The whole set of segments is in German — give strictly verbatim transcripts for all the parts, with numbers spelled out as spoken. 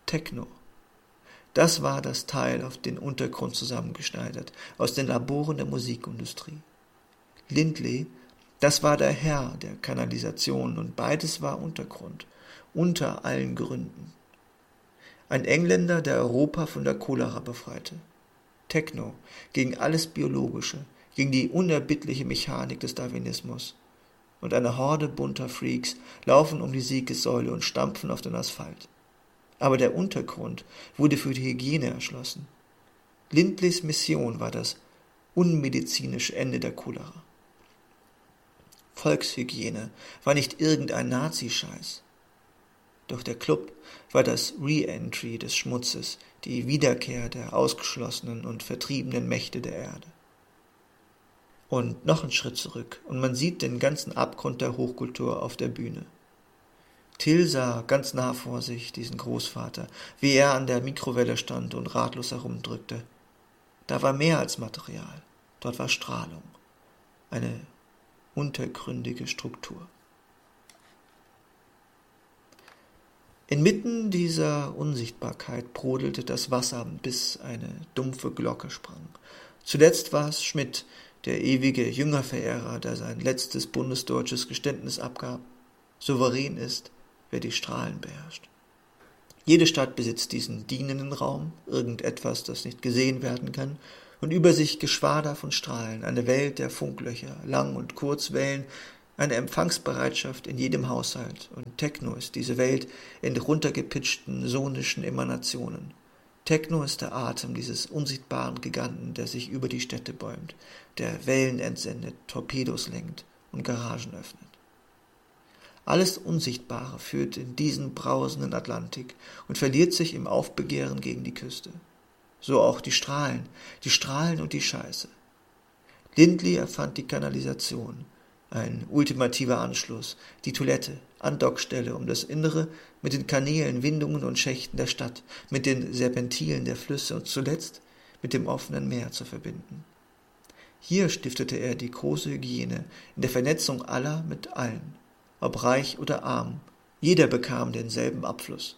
Techno. Das war das Teil auf den Untergrund zusammengeschneidert, aus den Laboren der Musikindustrie. Lindley, das war der Herr der Kanalisation und beides war Untergrund, unter allen Gründen. Ein Engländer, der Europa von der Cholera befreite. Techno, gegen alles Biologische, gegen die unerbittliche Mechanik des Darwinismus. Und eine Horde bunter Freaks laufen um die Siegessäule und stampfen auf den Asphalt. Aber der Untergrund wurde für die Hygiene erschlossen. Lindleys Mission war das unmedizinische Ende der Cholera. Volkshygiene war nicht irgendein Nazi-Scheiß. Doch der Club war das Re-Entry des Schmutzes, die Wiederkehr der ausgeschlossenen und vertriebenen Mächte der Erde. Und noch einen Schritt zurück, und man sieht den ganzen Abgrund der Hochkultur auf der Bühne. Till sah ganz nah vor sich diesen Großvater, wie er an der Mikrowelle stand und ratlos herumdrückte. Da war mehr als Material, dort war Strahlung, eine untergründige Struktur. Inmitten dieser Unsichtbarkeit brodelte das Wasser, bis eine dumpfe Glocke sprang. Zuletzt war es Schmidt, der ewige Jüngerverehrer, der sein letztes bundesdeutsches Geständnis abgab. Souverän ist, wer die Strahlen beherrscht. Jede Stadt besitzt diesen dienenden Raum, irgendetwas, das nicht gesehen werden kann, und über sich Geschwader von Strahlen, eine Welt der Funklöcher, Lang- und Kurzwellen, eine Empfangsbereitschaft in jedem Haushalt, und Techno ist diese Welt in runtergepitchten sonischen Emanationen. Techno ist der Atem dieses unsichtbaren Giganten, der sich über die Städte bäumt, der Wellen entsendet, Torpedos lenkt und Garagen öffnet. Alles Unsichtbare führt in diesen brausenden Atlantik und verliert sich im Aufbegehren gegen die Küste. So auch die Strahlen, die Strahlen und die Scheiße. Lindley erfand die Kanalisation, ein ultimativer Anschluss, die Toilette, Andockstelle, um das Innere mit den Kanälen, Windungen und Schächten der Stadt, mit den Serpentilen der Flüsse und zuletzt mit dem offenen Meer zu verbinden. Hier stiftete er die große Hygiene in der Vernetzung aller mit allen, ob reich oder arm, jeder bekam denselben Abfluss.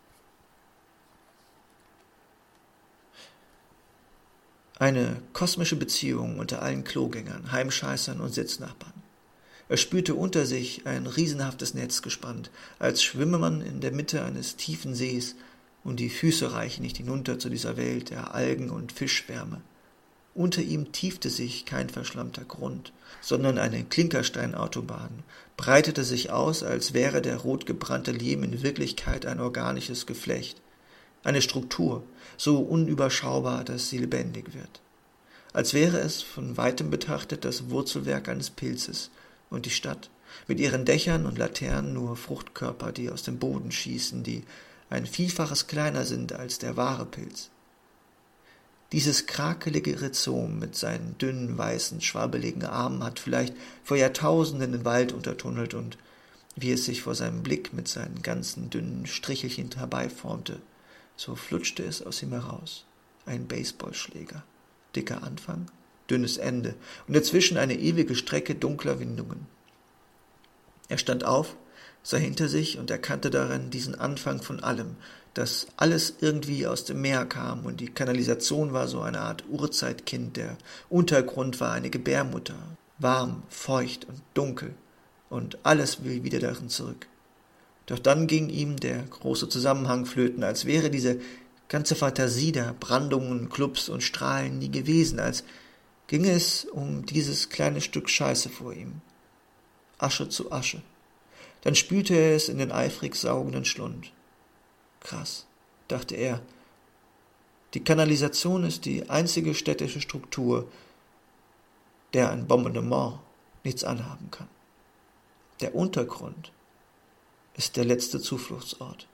Eine kosmische Beziehung unter allen Klogängern, Heimscheißern und Sitznachbarn. Er spürte unter sich ein riesenhaftes Netz gespannt, als schwimme man in der Mitte eines tiefen Sees, und die Füße reichen nicht hinunter zu dieser Welt der Algen- und Fischschwärme. Unter ihm tiefte sich kein verschlammter Grund, sondern eine Klinkersteinautobahn, breitete sich aus, als wäre der rotgebrannte Lehm in Wirklichkeit ein organisches Geflecht, eine Struktur, so unüberschaubar, dass sie lebendig wird. Als wäre es von weitem betrachtet das Wurzelwerk eines Pilzes, und die Stadt, mit ihren Dächern und Laternen nur Fruchtkörper, die aus dem Boden schießen, die ein Vielfaches kleiner sind als der wahre Pilz. Dieses krakelige Rhizom mit seinen dünnen, weißen, schwabbeligen Armen hat vielleicht vor Jahrtausenden den Wald untertunnelt, und wie es sich vor seinem Blick mit seinen ganzen dünnen Strichelchen herbeiformte, so flutschte es aus ihm heraus. Ein Baseballschläger. Dicker Anfang, dünnes Ende und dazwischen eine ewige Strecke dunkler Windungen. Er stand auf, sah hinter sich und erkannte darin diesen Anfang von allem, dass alles irgendwie aus dem Meer kam, und die Kanalisation war so eine Art Urzeitkind, der Untergrund war eine Gebärmutter, warm, feucht und dunkel, und alles will wieder darin zurück. Doch dann ging ihm der große Zusammenhang flöten, als wäre diese ganze Fantasie der Brandungen, Clubs und Strahlen nie gewesen, als ginge es um dieses kleine Stück Scheiße vor ihm. Asche zu Asche. Dann spülte er es in den eifrig saugenden Schlund. Krass, dachte er. Die Kanalisation ist die einzige städtische Struktur, der ein Bombardement nichts anhaben kann. Der Untergrund ist der letzte Zufluchtsort.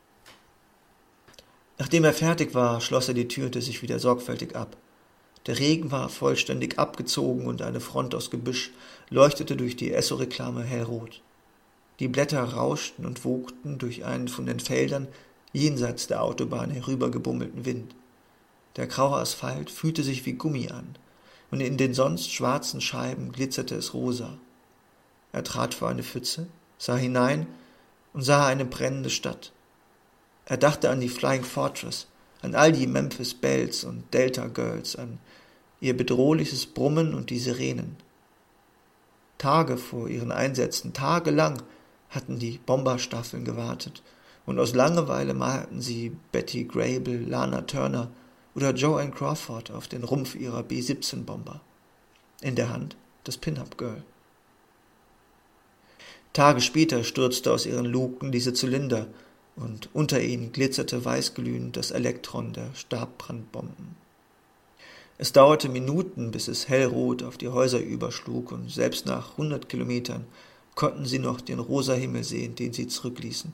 Nachdem er fertig war, schloss er die Tür hinter sich wieder sorgfältig ab. Der Regen war vollständig abgezogen und eine Front aus Gebüsch leuchtete durch die Esso-Reklame hellrot. Die Blätter rauschten und wogten durch einen von den Feldern jenseits der Autobahn herübergebummelten Wind. Der graue Asphalt fühlte sich wie Gummi an, und in den sonst schwarzen Scheiben glitzerte es rosa. Er trat vor eine Pfütze, sah hinein und sah eine brennende Stadt. Er dachte an die Flying Fortress, an all die Memphis Belles und Delta Girls, an ihr bedrohliches Brummen und die Sirenen. Tage vor ihren Einsätzen, tagelang hatten die Bomberstaffeln gewartet, und aus Langeweile malten sie Betty Grable, Lana Turner oder Joanne Crawford auf den Rumpf ihrer B siebzehn Bomber. In der Hand das Pin-Up-Girl. Tage später stürzte aus ihren Luken diese Zylinder, und unter ihnen glitzerte weißglühend das Elektron der Stabbrandbomben. Es dauerte Minuten, bis es hellrot auf die Häuser überschlug, und selbst nach hundert Kilometern konnten sie noch den rosa Himmel sehen, den sie zurückließen.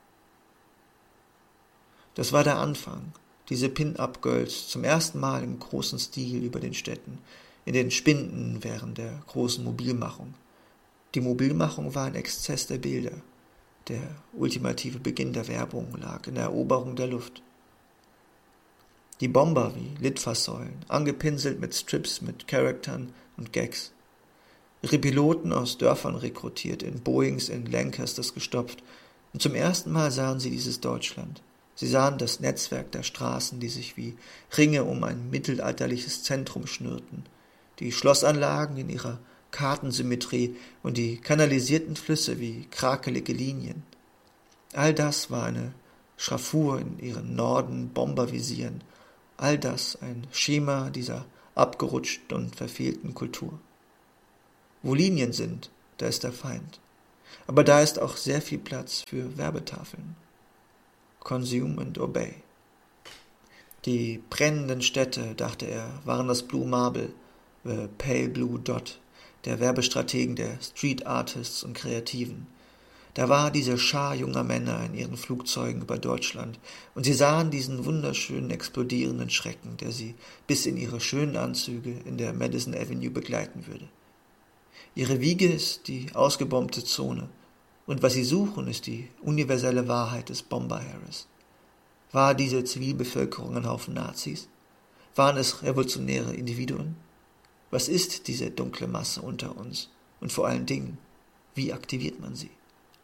Das war der Anfang, diese Pin-Up-Girls zum ersten Mal im großen Stil über den Städten, in den Spinden während der großen Mobilmachung. Die Mobilmachung war ein Exzess der Bilder. Der ultimative Beginn der Werbung lag in der Eroberung der Luft. Die Bomber wie Litfaßsäulen, angepinselt mit Strips mit Charaktern und Gags. Ihre Piloten aus Dörfern rekrutiert, in Boeings in Lancasters gestopft, und zum ersten Mal sahen sie dieses Deutschland. Sie sahen das Netzwerk der Straßen, die sich wie Ringe um ein mittelalterliches Zentrum schnürten, die Schlossanlagen in ihrer Kartensymmetrie und die kanalisierten Flüsse wie krakelige Linien. All das war eine Schraffur in ihren Norden-Bombervisieren, all das ein Schema dieser abgerutschten und verfehlten Kultur. Wo Linien sind, da ist der Feind. Aber da ist auch sehr viel Platz für Werbetafeln. Consume and Obey. Die brennenden Städte, dachte er, waren das Blue Marble, the Pale Blue Dot, der Werbestrategen der Street Artists und Kreativen. Da war diese Schar junger Männer in ihren Flugzeugen über Deutschland, und sie sahen diesen wunderschönen explodierenden Schrecken, der sie bis in ihre schönen Anzüge in der Madison Avenue begleiten würde. Ihre Wiege ist die ausgebombte Zone, und was sie suchen, ist die universelle Wahrheit des Bomberheeres. War diese Zivilbevölkerung ein Haufen Nazis? Waren es revolutionäre Individuen? Was ist diese dunkle Masse unter uns? Und vor allen Dingen, wie aktiviert man sie?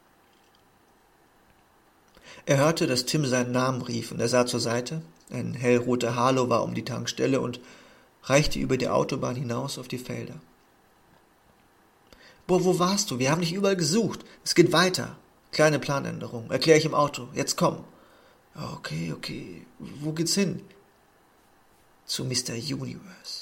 Er hörte, dass Tim seinen Namen rief, und er sah zur Seite. Ein hellroter Halo war um die Tankstelle und reichte über die Autobahn hinaus auf die Felder. »Boah, wo warst du? Wir haben dich überall gesucht. Es geht weiter. Kleine Planänderung. Erkläre ich im Auto. Jetzt komm.« »Okay, okay. Wo geht's hin?« »Zu Mister Universe.«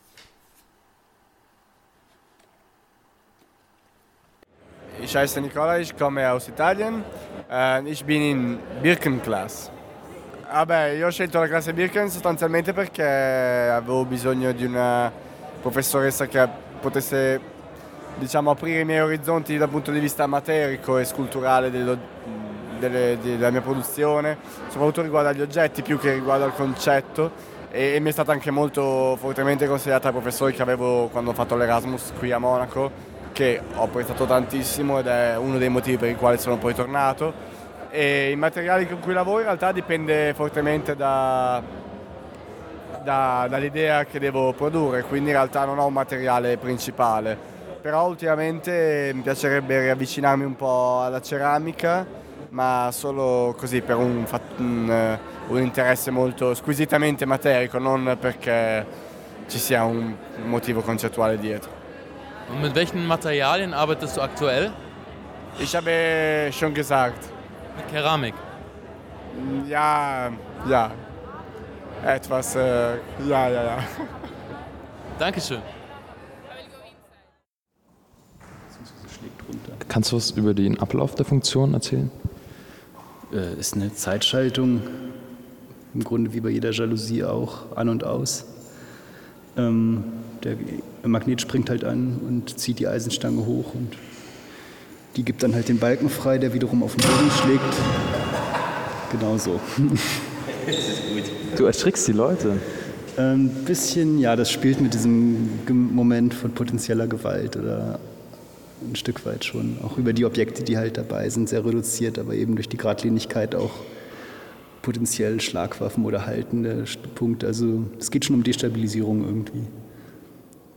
Ich heiße Nicola, ich komme aus Italien. Ich bin in Birken-Class. Vabbè, io ho scelto la classe Birken sostanzialmente perché avevo bisogno di una professoressa che potesse, diciamo, aprire i miei orizzonti dal punto di vista materico e sculturale dello, delle, della mia produzione, soprattutto riguardo agli oggetti più che riguardo al concetto, e, e mi è stata anche molto fortemente consigliata dai professori che avevo quando ho fatto l'Erasmus qui a Monaco, che ho apprezzato tantissimo ed è uno dei motivi per i quali sono poi tornato. E i materiali con cui lavoro in realtà dipende fortemente da, da, dall'idea che devo produrre, quindi in realtà non ho un materiale principale, però ultimamente mi piacerebbe riavvicinarmi un po' alla ceramica, ma solo così per un, un, un interesse molto squisitamente materico, non perché ci sia un motivo concettuale dietro. Und mit welchen Materialien arbeitest du aktuell? Ich habe schon gesagt. Mit Keramik? Ja, ja. Etwas, äh, ja, ja, ja. Dankeschön. Kannst du was über den Ablauf der Funktion erzählen? Äh, ist eine Zeitschaltung, im Grunde wie bei jeder Jalousie auch, an und aus. Ähm, der Magnet springt halt an und zieht die Eisenstange hoch und die gibt dann halt den Balken frei, der wiederum auf den Boden schlägt. Genau so. Das ist gut. Du erschrickst die Leute. Ein ähm, bisschen, ja, das spielt mit diesem Moment von potenzieller Gewalt oder ein Stück weit schon. Auch über die Objekte, die halt dabei sind, sehr reduziert, aber eben durch die Geradlinigkeit auch potenziell Schlagwaffen oder haltende Punkte. Also es geht schon um Destabilisierung irgendwie.